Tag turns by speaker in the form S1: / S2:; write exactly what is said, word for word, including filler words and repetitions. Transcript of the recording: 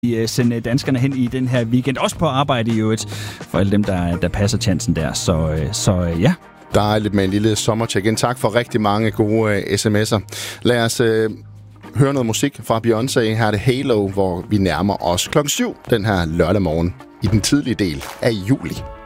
S1: øh, sende danskerne hen i den her weekend. Også på arbejde i øvrigt, for alle dem, der, der passer chancen der. Så, øh, så øh, ja.
S2: Dejligt med en lille sommercheck-in. Tak for rigtig mange gode øh, sms'er. Lad os øh, høre noget musik fra Beyoncé. Her er det Halo, hvor vi nærmer os klokken syv den her lørdag morgen i den tidlige del af juli.